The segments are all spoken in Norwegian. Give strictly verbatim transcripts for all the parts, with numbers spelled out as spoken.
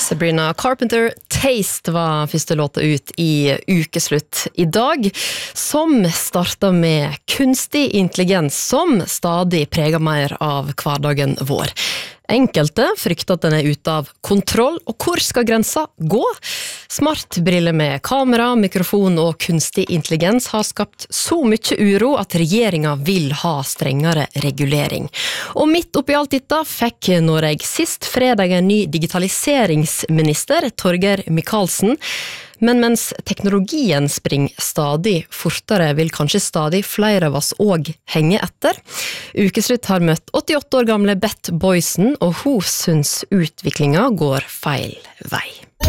Sabrina Carpenter, Taste var første låta ut i ukeslutt i dag, som startet med kunstig intelligens som stadig preger mer av hverdagen vår. Enkelte frykter at den er ute av kontroll, og hvor skal grensa gå? Smartbriller med kamera, mikrofon og kunstig intelligens har skapt så mye uro at regjeringen vil ha strengere regulering. Og midt oppi alt dette fikk Norge sist fredag en ny digitaliseringsminister, Torgeir Micaelsen. Men mens teknologien springer stadig fortere, vil kanskje stadig flere av oss også henge etter. Ukeslutt har møtt åttiåtte år gamle Beth Boysen, og hun syns utviklingen går feil vei.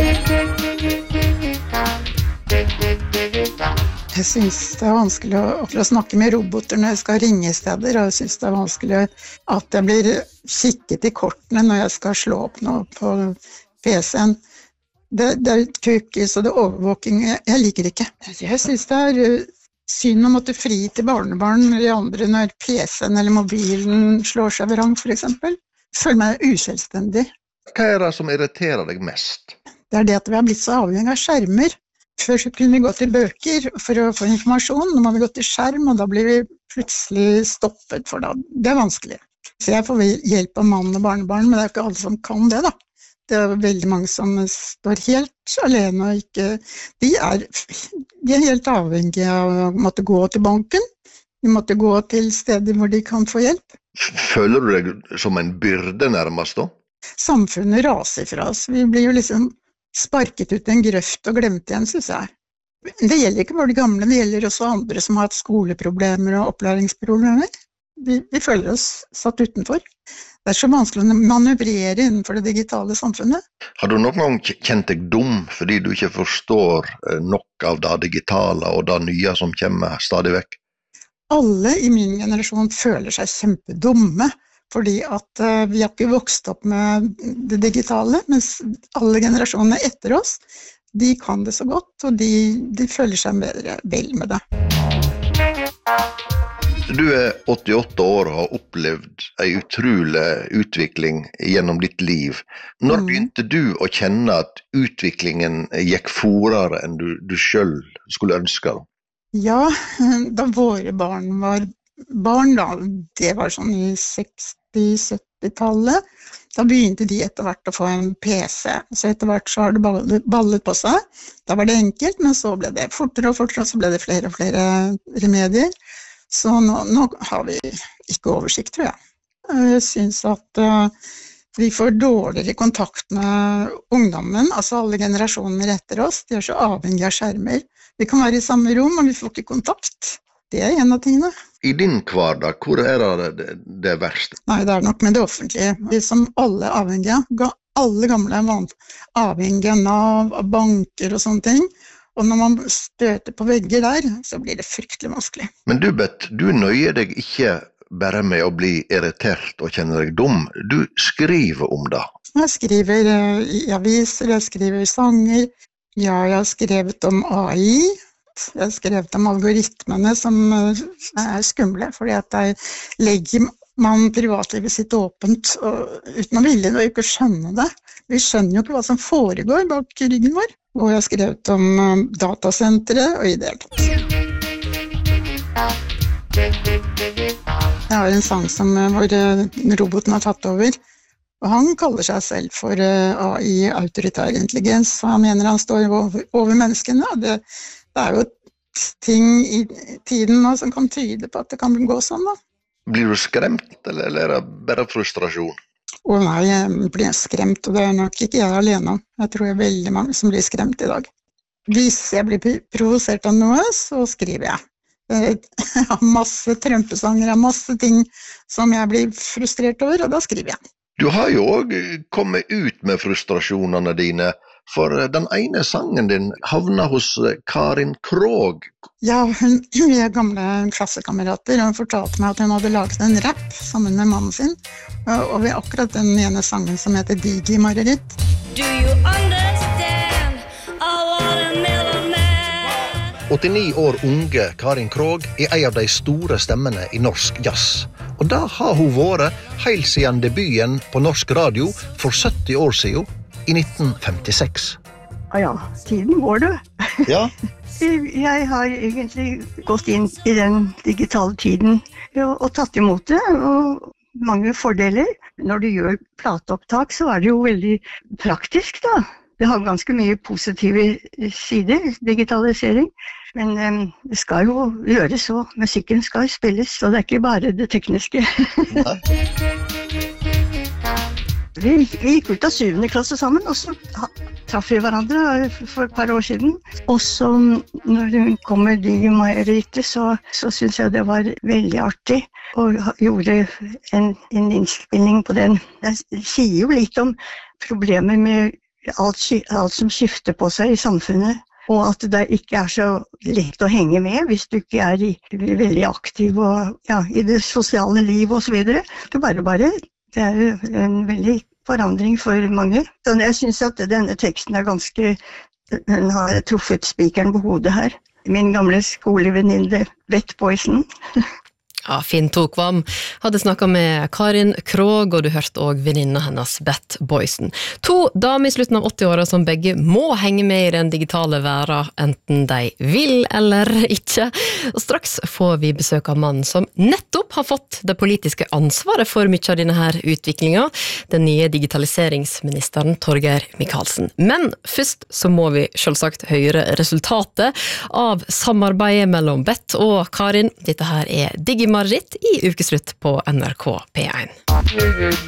Jeg synes det er vanskelig å, å snakke med roboter når jeg skal ringe steder, og jeg synes det er vanskelig at jeg blir kikket i kortene når jeg skal slå opp noe på P C-en. Det, det er cookies og det er overvåking, jeg, jeg liker det ikke. Jeg synes det er synd å måtte fri til barnebarn eller andre når P C-en eller mobilen slår seg vrang, for eksempel. Jeg føler meg uselvstendig. Hva er det som irriterer deg mest? Det er det at vi har blitt så avhengig av skjermer. Før så kunne vi gå til bøker for å få informasjon, nå må vi gå til skjerm, og da blir vi plutselig stoppet for det. Det er vanskelig. Så jeg får hjelp av mann og barnebarn, men det er ikke alle som kan det da. Det er veldig mange som står helt alene og ikke... De er, de er helt avhengige av å måtte gå til banken. De måtte gå til steder hvor de kan få hjelp. Føler du deg som en byrde nærmest da? Samfunnet raser fra oss. Vi blir jo liksom sparket ut i en grøft og glemt igjen, synes jeg. Det gjelder ikke bare de gamle, det gjelder også andre som har hatt skoleproblemer og opplæringsproblemer. Vi, vi føler oss satt utenfor. Det er så vanskelig å manøvrere innenfor det digitale samfunnet. Har du noen gang kjent deg dum fordi du ikke forstår nok av det digitale og det nye som kommer stadig vekk? Alle i min generasjon føler seg kjempedumme, fordi at uh, vi har ikke vokst opp med det digitale, mens alle generasjonene etter oss, de kan det så godt, og de, de føler seg bedre vel med det. Du er åttiåtte år og har opplevd en utrolig utvikling gjennom ditt liv. Når begynte du å kjenne at utviklingen gikk fortere enn du, du selv skulle ønske? Ja, da våre barn var barn, da, det var sånn i seksti-sytti-tallet, da begynte de etter hvert å få en P C. Så etter hvert så har det ballet, ballet på seg. Da var det enkelt, men så ble det fortere og fortere, så ble det flere og flere remedier. Så nå, nå har vi ikke oversikt, tror jeg. Jeg synes at uh, vi får dårligere kontakt med ungdommen, altså alle generasjoner etter oss. De er så avhengige av skjermer. Vi kan være i samme rom, men vi får ikke kontakt. Det er en av tingene. I din hverdag, hvor er det det, det verste? Nei, det er nok med det offentlige. Vi som alle er avhengige. Alle gamle er vant, avhengige av Nav, av banker og sånne ting. Og når man støter på vegger der, så blir det fryktelig vanskelig. Men du, Beth, du nøyer deg ikke bare med å bli irritert og kjenne deg dum. Du skriver om det. Jeg skriver uh, i aviser, jeg skriver sanger. Ja, jeg har skrevet om A I. Jeg har skrevet om algoritmene som uh, er skumle, fordi at jeg legger man privatlivet sitt åpent og, uten å ville det og ikke skjønne det. Vi skjønner jo ikke hva som foregår bak ryggen vår. Og jeg har skrevet om uh, datasentre og i det hele tatt. Jeg har en sang som uh, hvor uh, roboten har tatt over, og han kaller seg selv for uh, A I, autoritær intelligens, og han mener han står over, over menneskene. Det, det er jo ting i tiden nå som kan tyde på at det kan gå sånn da. Blir du skremt, eller, eller er det bare frustrasjon? Å nei, jeg blir skremt, og det er nok ikke jeg alene. Jeg tror det er veldig mange som blir skremt i dag. Hvis jeg blir provosert av noe, så skriver jeg. Jeg har masse trømpesanger, jeg har masse ting som jeg blir frustrert over, og da skriver jeg. Du har jo også kommet ut med frustrasjonene dine, for den ene sangen din havna hos Karin Krog. Ja, hun, hun er gamle klassekamerater, og hun fortalte meg at hun hadde laget en rap sammen med mannen sin, og ved akkurat den ene sangen som heter Digi Mareritt. Do you understand? I wanna never man. åttini år unge Karin Krog er en av de store stemmene i norsk jazz. Og da har hun vært helt siden debuten på norsk radio for sytti år siden, i nitten femtiseks. Ah ja, tiden går det. Ja, Jeg har egentlig gått inn i den digitale tiden og, og tatt imot det, og mange fordeler. Når du gjør plateopptak, så er det jo veldig praktisk da. Det har ganske mye positive sider, digitalisering. Men um, det skal jo gjøres, og musikken skal spilles, så det er ikke bare det tekniske. Vi, vi gikk ut av syvende klasse sammen, og så traff vi hverandre for et par år siden. Og så når det kommer Digimar-ritet, så, så synes jeg det var veldig artig, og gjorde en, en innspilling på den. Det sier jo litt om problemer med alt, alt som skifter på seg i samfunnet, og at det ikke er så lett å henge med hvis du ikke er i, veldig aktiv og, ja, i det sosiale liv og så videre. Det er bare bare. Det er jo en veldig forandring for mange. Så jeg synes at denne teksten er ganske, den har truffet spikeren på hodet her. Min gamle skolevenninne, Beth Boysen. Ja, Finn Tokvam hadde snakket med Karin Krog, og du hørte også venninna hennes Beth Boysen. To damer i slutten av åtti-åra som begge må henge med i den digitale verden, enten de vil eller ikke. Og straks får vi besøk av mannen som nettopp har fått det politiske ansvaret for mye av denne her utviklingen, den nye digitaliseringsministeren Torgeir Micaelsen. Men først så må vi selvsagt høre resultatet av samarbeidet mellom Beth og Karin. Dette her er Digimar i ukeslutt på N R K P one.